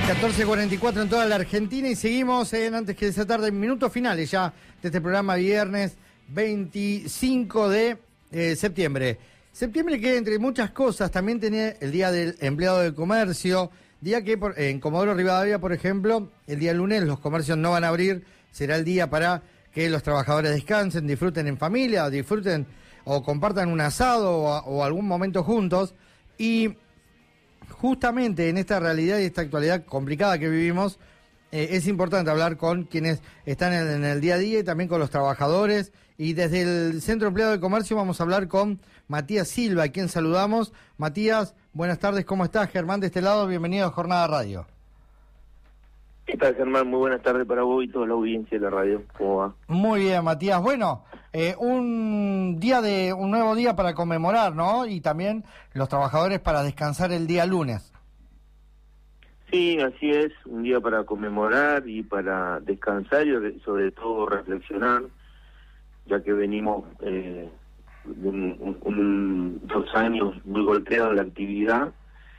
14:44 en toda la Argentina y seguimos antes que esa tarde, en minutos finales ya de este programa, viernes 25 de septiembre. Septiembre que, entre muchas cosas, también tenía el Día del Empleado del Comercio, día que en Comodoro Rivadavia, por ejemplo, el día lunes los comercios no van a abrir, será el día para que los trabajadores descansen, disfruten en familia, disfruten o compartan un asado o algún momento juntos. Y justamente en esta realidad y esta actualidad complicada que vivimos, es importante hablar con quienes están en el día a día y también con los trabajadores. Y desde el Centro Empleado de Comercio vamos a hablar con Matías Silva, a quien saludamos. Matías, buenas tardes, ¿cómo estás? Germán de este lado, bienvenido a Jornada Radio. ¿Qué tal, Germán? Muy buenas tardes para vos y toda la audiencia de la radio. ¿Cómo va? Muy bien, Matías. Bueno, un nuevo día para conmemorar, ¿no? Y también los trabajadores para descansar el día lunes. Sí, así es, un día para conmemorar y para descansar y sobre todo reflexionar, ya que venimos de 2 años muy golpeados en la actividad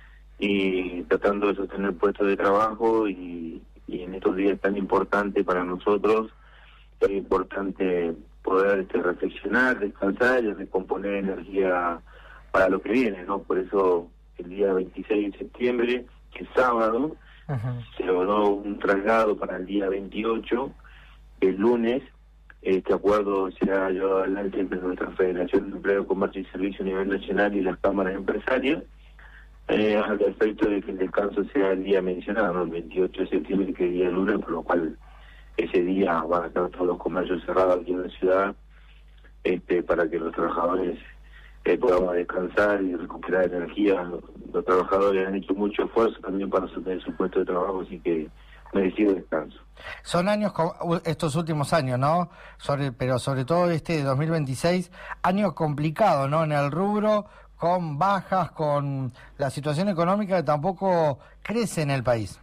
y tratando de sostener puestos de trabajo y en estos días tan importantes para nosotros, es importante poder reflexionar, descansar y recomponer energía para lo que viene, ¿no? Por eso el día 26 de septiembre, que es sábado, se logró un traslado para el día 28, el lunes. Este acuerdo será llevado adelante entre nuestra Federación de Empleo, Comercio y Servicio a nivel nacional y las cámaras empresarias, al efecto de que el descanso sea el día mencionado, ¿no? El 28 de septiembre, que es día lunes, por lo cual ese día van a estar todos los comercios cerrados aquí en la ciudad, para que los trabajadores podamos descansar y recuperar energía. Los trabajadores han hecho mucho esfuerzo también para sostener su puesto de trabajo, así que merecido descanso. Son años, estos últimos años, ¿no? Pero sobre todo este de 2026, años complicados, ¿no? En el rubro, con bajas, con la situación económica que tampoco crece en el país.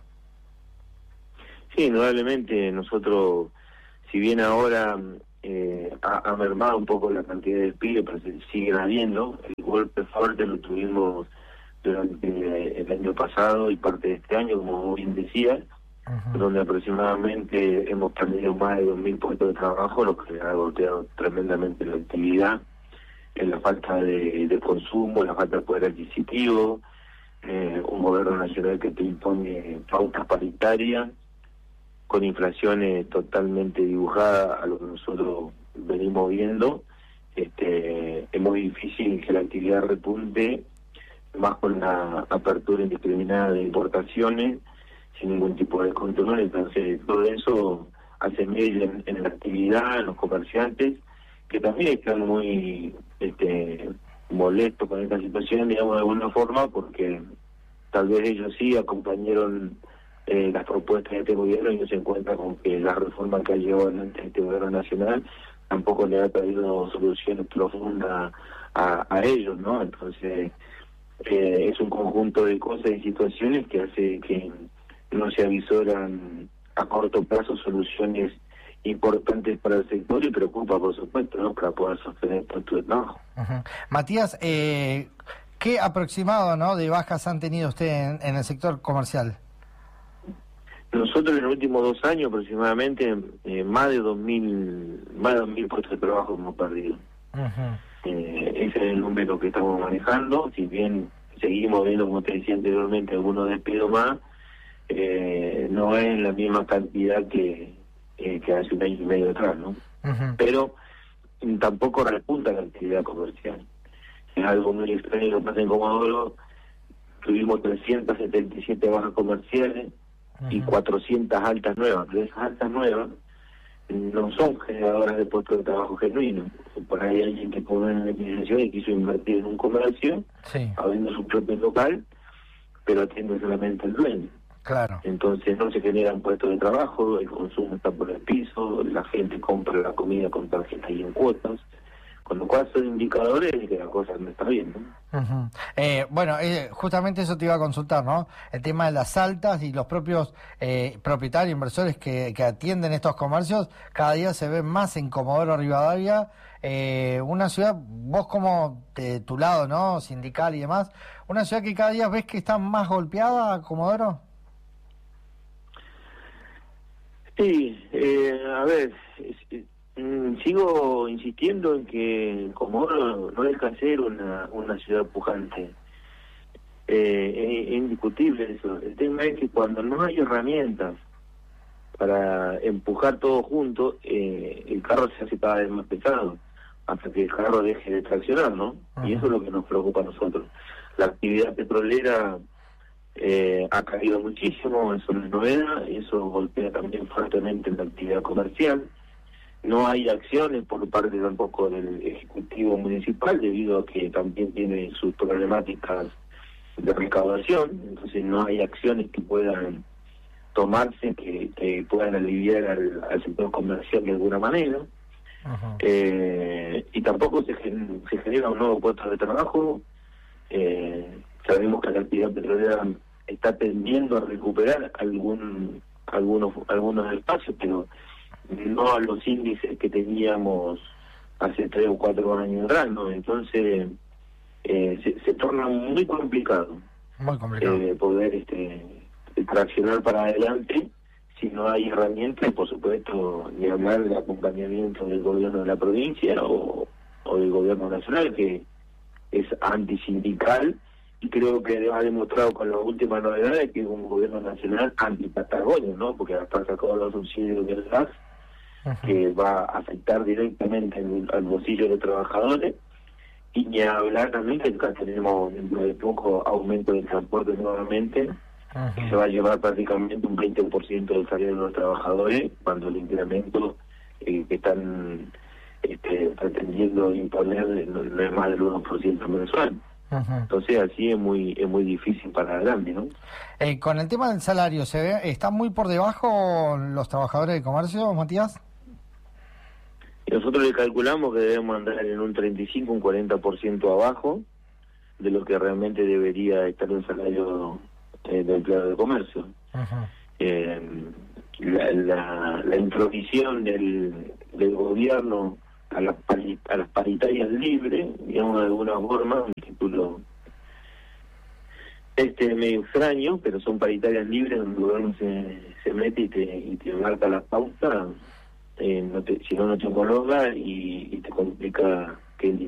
Sí, indudablemente nosotros, si bien ahora ha mermado un poco la cantidad de despidos, pero se siguen habiendo, el golpe fuerte lo tuvimos durante el año pasado y parte de este año, como bien decía, donde aproximadamente hemos perdido más de 2.000 puestos de trabajo, lo que ha golpeado tremendamente la actividad, en la falta de consumo, la falta de poder adquisitivo, un gobierno nacional que te impone pautas paritarias, con inflaciones totalmente dibujadas a lo que nosotros venimos viendo. Es muy difícil que la actividad repunte, más con la apertura indiscriminada de importaciones, sin ningún tipo de control. Entonces todo eso hace medio en la actividad, en los comerciantes, que también están muy molestos con esta situación, digamos, de alguna forma, porque tal vez ellos sí acompañaron las propuestas de este gobierno y no se encuentra con que la reforma que ha llevado adelante este gobierno nacional tampoco le ha traído soluciones profundas a ellos, ¿no? Entonces es un conjunto de cosas y situaciones que hace que no se avisoran a corto plazo soluciones importantes para el sector, y preocupa, por supuesto, ¿no?, para poder sostener puestos de trabajo. Matías, ¿qué aproximado, ¿no?, de bajas han tenido usted en el sector comercial? Nosotros en los últimos 2 años aproximadamente más de 2.000 puestos de trabajo hemos perdido. Ese es el número que estamos manejando. Si bien seguimos viendo, como te decía anteriormente, algunos despidos más, no es la misma cantidad que hace 1 año y medio atrás, ¿no? Pero tampoco repunta la actividad comercial. Es algo muy extraño lo que pasa en Comodoro. Tuvimos 377 bajas comerciales y 400 altas nuevas, pero esas altas nuevas no son generadoras de puestos de trabajo genuinos. Por ahí hay alguien que cobró en la liquidación y quiso invertir en un comercio, abriendo su propio local, pero atiende solamente el dueño. Claro. Entonces no se generan puestos de trabajo, el consumo está por el piso, la gente compra la comida con tarjetas y en cuotas, con lo cual son indicadores de que la cosa no está bien, ¿no? Bueno, justamente eso te iba a consultar, ¿no? El tema de las altas y los propios propietarios, inversores que atienden estos comercios, cada día se ven más en Comodoro Rivadavia, una ciudad, vos como de tu lado, ¿no?, sindical y demás, una ciudad que cada día ves que está más golpeada, Comodoro. Sí, a ver, sigo insistiendo en que Comodoro no deja de ser una ciudad pujante. Es indiscutible eso. El tema es que cuando no hay herramientas para empujar todo junto, el carro se hace cada vez más pesado, hasta que el carro deje de traccionar, ¿no? Ajá. Y eso es lo que nos preocupa a nosotros. La actividad petrolera ha caído muchísimo, eso no es novedad, y eso golpea también fuertemente en la actividad comercial. No hay acciones por parte tampoco del Ejecutivo Municipal, debido a que también tiene sus problemáticas de recaudación, entonces no hay acciones que puedan tomarse que puedan aliviar al sector comercial de alguna manera. Ajá. Y tampoco se genera un nuevo puesto de trabajo. Sabemos que la actividad petrolera está tendiendo a recuperar algunos espacios, pero no a los índices que teníamos hace 3 o 4 años atrás, ¿no? Entonces se torna muy complicado, Muy complicado. poder traccionar para adelante si no hay herramientas, por supuesto, ni hablar del acompañamiento del gobierno de la provincia o del gobierno nacional, que es antisindical, y creo que ha demostrado con las últimas novedades que es un gobierno nacional anti-Patagonia, ¿no? Porque hasta sacó los subsidios del gas, que va a afectar directamente al bolsillo de los trabajadores, y ni hablar también que acá tenemos dentro de poco aumento del transporte nuevamente, que se va a llevar prácticamente un 20% del salario de los trabajadores, cuando el incremento que están pretendiendo imponer no es más del 1% mensual. Entonces así es muy difícil para adelante, ¿no? Con el tema del salario, ¿se ve, está muy por debajo los trabajadores de comercio, Matías? Y nosotros le calculamos que debemos andar en un 35, un 40% abajo de lo que realmente debería estar un salario de empleado de comercio. La introvisión del gobierno a las paritarias libres, digamos de alguna forma, un título medio extraño, pero son paritarias libres donde el gobierno se mete y te marca las pautas, si no te homologa y te complica que el